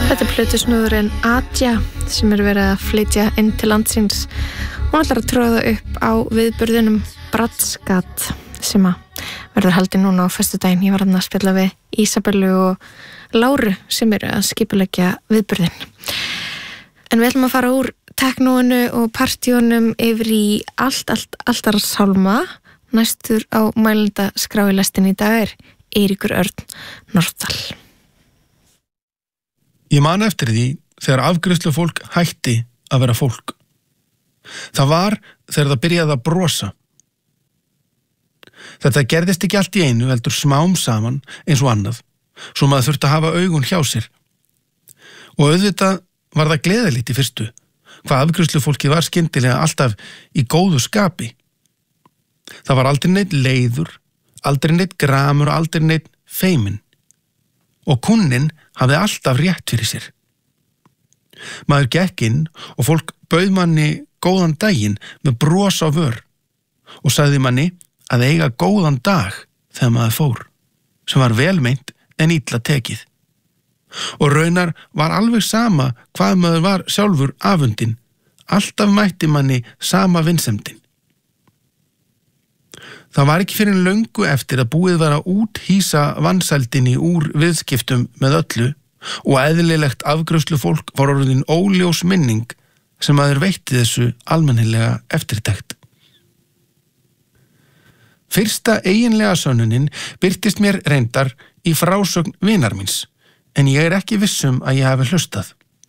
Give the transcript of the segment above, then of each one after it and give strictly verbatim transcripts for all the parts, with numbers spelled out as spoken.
Þetta er plötusnúðurinn Adja sem er verið að flytja inn til landsins. Hún ætlar að tróða upp á viðburðunum Bratsgat sem að verður haldið núna á föstudaginn. Ég var að spjalla við Ísabellu og Láru sem eru að skipuleggja viðburðin. En við ætlum að fara úr teknóinu og partíunum yfir í allt, allt, alltara sálma. Næstur á mælenda skráilestin í dag er Eiríkur Örn Norðdal. Ég man eftir því þegar afgreiðslu fólk hætti að vera fólk. Það var þegar það byrjaði að brosa. Þetta gerðist ekki allt í einu, heldur smám saman eins og annað, svo maður þurfti að hafa augun hjá sér. Og auðvitað var það gleðilegt í fyrstu, hvað afgreiðslu fólki var skyndilega alltaf í góðu skapi. Það var aldrei neitt leiður, aldrei neitt gramur og aldrei neitt feiminn. Og kunninn hafði alltaf rétt fyrir sér. Maður gekk inn og fólk bauð manni góðan daginn með bros á vör og sagði manni að eiga góðan dag þegar maður fór, sem var velmeint en illa tekið. Og raunar var alveg sama hvað maður var sjálfur afundinn, alltaf mætti manni sama vinsemdin. Það var ekki fyrir löngu eftir að búið var að úthýsa vansældinni úr viðskiptum með öllu og eðlilegt afgreiðslu fólk var orðin óljós minning sem aður veitti þessu almennilega eftirtekt. Fyrsta eiginlega sönnunin birtist mér reyndar í frásögn vinar míns, en ég er ekki vissum að ég hafi hlustað.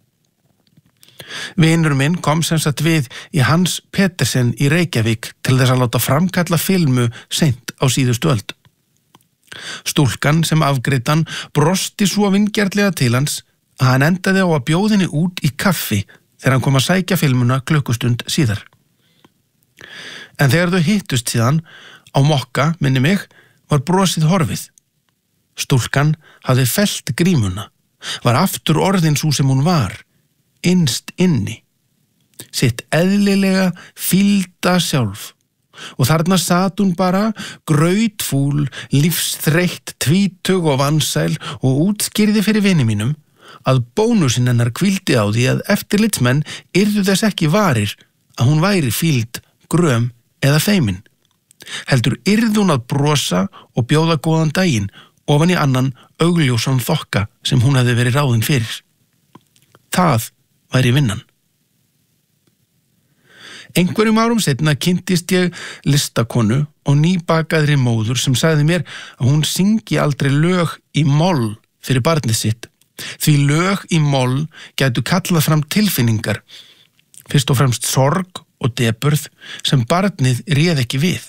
Vinur minn kom sem sagt við í Hans Petersen í Reykjavík til þess að láta framkalla filmu seint á síðustu öld. Stúlkan sem afgreitt hann brosti svo vingjarnlega til hans að hann endaði á að bjóða henni út í kaffi þegar hann kom að sækja filmuna klukkustund síðar. En þegar þau hittust síðan á mokka, minni mig, var brosið horfið. Stúlkan hafði fellt grímuna, var aftur orðin sú sem hún var, innst inni, sitt eðlilega fílda sjálf. Og þarna sat hún bara, grautfúl, lífsþreytt, tvítug og vansæl og útskýrði fyrir vini mínum að bónusinn hennar hvíldi á því að eftirlitsmenn yrðu þess ekki varir að hún væri fíld, gröm eða feimin. Heldur yrði hún að brosa og bjóða góðan daginn ofan í annan augljósan þokka sem hún hefði verið ráðin fyrir. Það væri vinnan. Einhverjum árum seinna kynntist ég listakonu og nýbakaðri móður sem sagði mér að hún syngi aldrei lög í moll fyrir barnið sitt, því lög í moll gætu kallað fram tilfinningar, fyrst og fremst sorg og depurð sem barnið réð ekki við.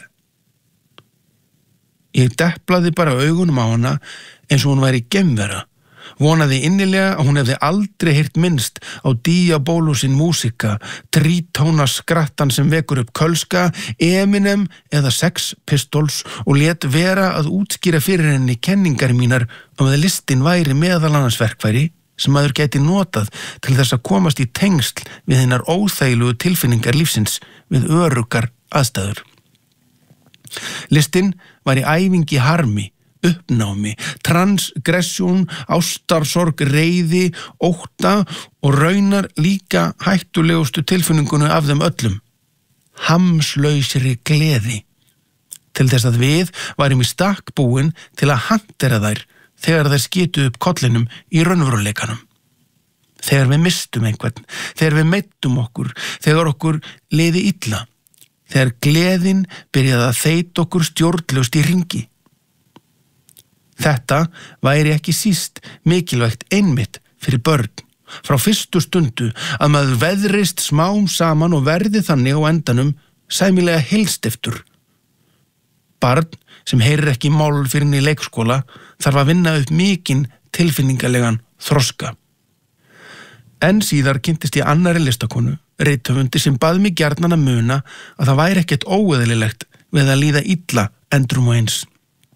Ég deplaði bara augunum á hana eins og hún væri geimvera, vonaði innilega að hún hefði aldrei heyrt minnst á Diabolusinn músika, trítóna skrattan sem vekur upp kölska, Eminem eða Sex Pistols og lét vera að útskýra fyrir henni kenningar mínar um að listin væri meðal annars verkfæri sem maður gæti notað til þess að komast í tengsl við hinnar óþægilegu tilfinningar lífsins við öruggar aðstæður. Listin var í æfingi harmi, uppnámi, transgressjón, ástarsorg, reiði, ótta og raunar líka hættulegustu tilfinningunum af þeim öllum, hamslausri gleði, til þess að við værum í stakk búin til að hantera þær þegar þær skitu upp kollinum í raunveruleikanum. Þegar við mistum einhvern, þegar við meittum okkur, þegar okkur liði illa, þegar gleðin byrjaði að þeyta okkur stjórnlaust í hringi. Þetta væri ekki síst mikilvægt einmitt fyrir börn, frá fyrstu stundu að maður veðrist smám saman og verði þannig á endanum sæmilega heilstiftur. Barn sem heyrir ekki mál fyrir í leikskóla þarf að vinna upp mikinn tilfinningalegan þroska. En síðar kynntist ég annarri listakonu, rithöfundi sem bað mig gjarnan að muna að það væri ekkert óeðlilegt við að líða illa endrum og eins.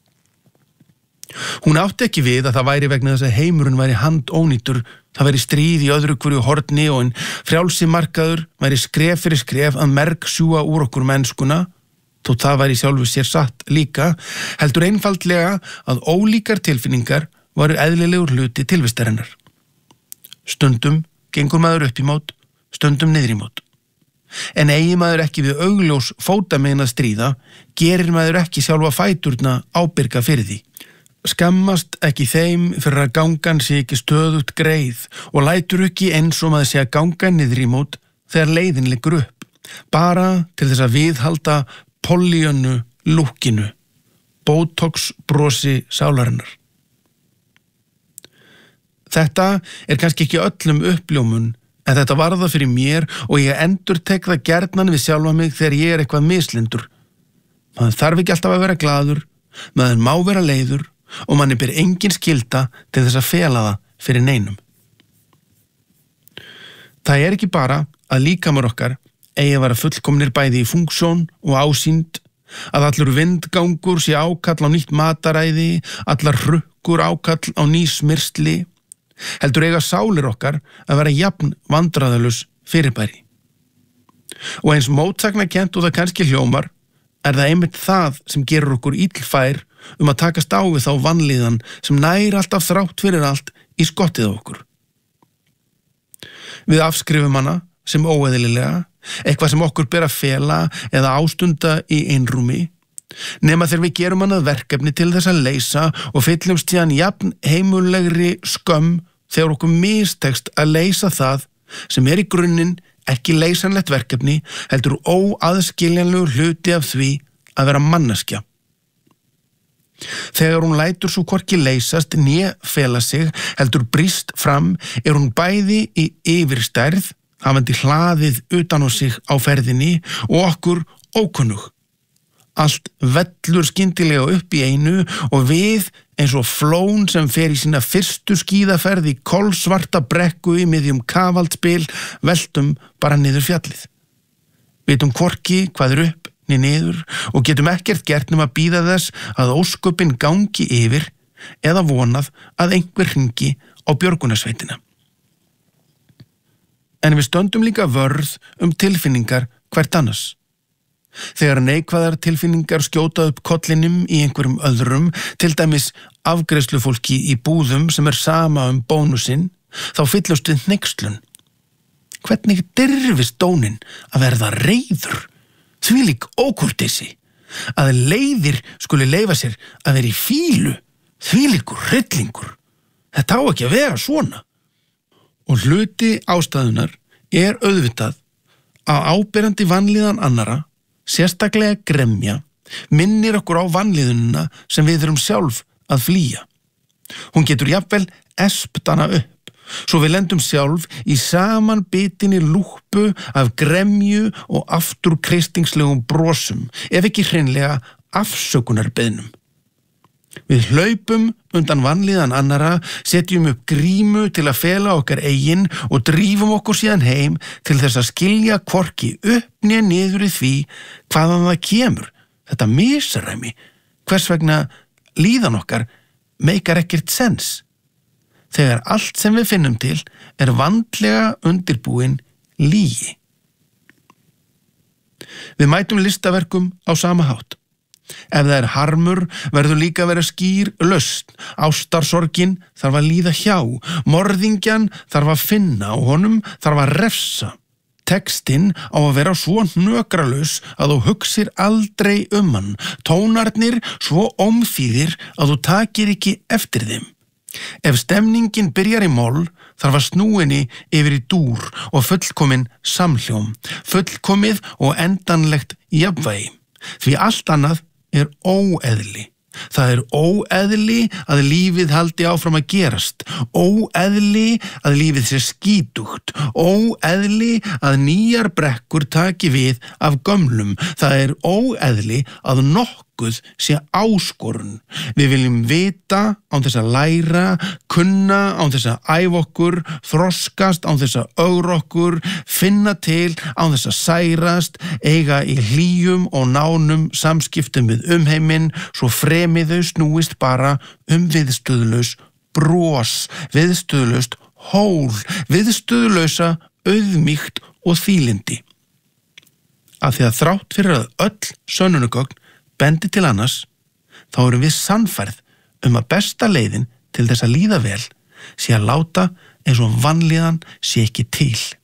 Hún átti ekki við að það væri vegna þess að heimurinn væri handónýtur, það væri stríð í öðru hverju horni og en frjálsi markaður væri skref fyrir skref að merg sjúga úr okkur mennskuna, þó það væri sjálfu sér satt líka, heldur einfaldlega að ólíkar tilfinningar varu eðlilegur hluti tilvistarinnar. Stundum gengur maður upp í mót, stundum niður í mót. En eigi maður ekki við augljós fótamegin að stríða, gerir maður ekki sjálfa fæturna ábyrga fyrir því. Skammast ekki þeim fyrir að gangan sé ekki stöðugt greið og lætur ekki eins og maður sé að ganga niður í mót þegar leiðin liggur upp, bara til þess að viðhalda Pollyannu lúkkinu, Botox brosi sálarinnar. Þetta er kannski ekki öllum uppljómun, en þetta var það fyrir mér og ég endurtek það gjarnan við sjálfa mig þegar ég er eitthvað mislindur. Maður þarf ekki alltaf að vera glaður, maður má vera leiður og manni ber engin skylda til þess að fela það fyrir neinum. Það er ekki bara að líkamar okkar eigi að vera fullkomnir bæði í funksjón og ásýnd, að allur vindgangur sé ákall á nýtt mataræði, allar hrukkur ákall á ný smyrsli, heldur eiga sálir okkar að vera jafn vandræðalaus fyrirbæri. Og eins mótsagnakent og það kannski hljómar, er það einmitt það sem gerur okkur illfær um að takast á við þá vanlíðan sem nær alltaf þrátt fyrir allt í skottið á okkur. Við afskrifum hana sem óeðlilega, eitthvað sem okkur ber að fela eða ástunda í einrúmi, nema þegar við gerum hana verkefni til þess að leysa og fyllumst síðan jafn heimullegri skömm þegar okkur mistekst að leysa það sem er í grunninn ekki leysanlegt verkefni, heldur óaðskiljanlegur hluti af því að vera manneskja. Þegar hún lætur svo hvorki leysast né fela sig, heldur brýst fram, er hún bæði í yfirstærð, hafandi hlaðið utan á sig á ferðinni og okkur ókunnug. Allt vellur skyndilega upp í einu og við eins og flón sem fer í sína fyrstu skíðaferð í kolsvarta brekku í miðjum kafaldspil veltum bara niður fjallið. Vitum hvorki hvað er upp né niður og getum ekkert gert nema að bíða þess að ósköpin gangi yfir eða vonað að einhver hringi á björgunarsveitina. En við stöndum líka vörð um tilfinningar hvert annars. Þegar neikvæðar tilfinningar skjóta upp kollinum í einhverjum öðrum, til dæmis afgreiðslufólki í búðum sem er sama um bónusinn, þá fyllust við hneykslun. Hvernig dirfist dónin að verða reiður? Þvílík ókurteisi, að leiðir skuli leyfa sér að vera í fílu, þvílíkur hryllingur. Þetta á ekki að vera svona. Og hluti ástæðunar er auðvitað að áberandi vanlíðan annara, sérstaklega gremja, minnir okkur á vanlíðunina sem við erum sjálf að flýja. Hún getur jafnvel espt hana upp, svo við lendum sjálf í samanbitinni lúppu af gremju og afturkreistinglegum brosum, ef ekki hreinlega afsökunarbeiðnum. Við hlaupum undan vanlíðan annara, setjum upp grímu til að fela okkar eigin og drífum okkur síðan heim til þess að skilja hvorki upp né niður í því hvaðan það kemur. Þetta misræmi, hvers vegna líðan okkar meikar ekkert sens. Þegar allt sem við finnum til er vandlega undirbúin lygi. Við mætum listaverkum á sama hátt. Ef það er harmur, verður líka að vera skýr lausn. Ástarsorgin þarf að líða hjá. Morðingjan þarf að finna og honum þarf að refsa. Textinn á að vera svo hnökralaus að þú hugsir aldrei um hann. Tónarnir svo ómþýðir að þú takir ekki eftir þeim. Ef stemningin byrjar í moll, þarf að snúinni yfir í dúr og fullkomin samhljóm. Fullkomið og endanlegt jafnvægi. Því allt annað er óeðli. Það er óeðli að lífið haldi áfram að gerast, óeðli að lífið sé skítugt, óeðli að nýjar brekkur taki við af gömlum. Það er óeðli að nokkuð sé áskorun. Við viljum vita án þess að læra, kunna án þess að æfa okkur, þroskast án þess að ögra okkur, finna til án þess að særast, eiga í hlýjum og nánum samskiptum við umheiminn, svo fremið þau snúist bara um viðstöðulaus bros, viðstöðulaust hól, viðstöðulausa auðmýkt og þýlindi. Af því að þrátt fyrir að öll sönnunargögn bendi til annars, þá erum við sannfærð um að besta leiðin til þess að líða vel sé að láta eins og vanlíðan sé ekki til.